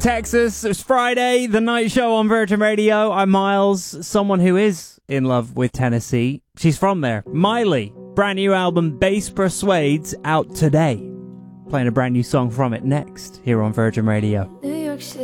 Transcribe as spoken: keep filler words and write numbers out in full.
Texas, it's Friday, the night show on Virgin Radio. I'm Miles, someone who is in love with Tennessee. She's from there. Miley, brand new album Bass Persuades, out today. Playing a brand new song from it next here on Virgin Radio.